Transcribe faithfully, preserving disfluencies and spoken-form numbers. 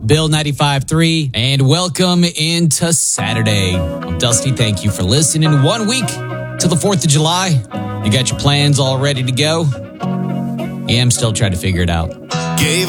Bill ninety-five point three, and welcome into Saturday. I'm Dusty. Thank you for listening. One week till the fourth of July. You got your plans all ready to go? Yeah, I'm still trying to figure it out. Gave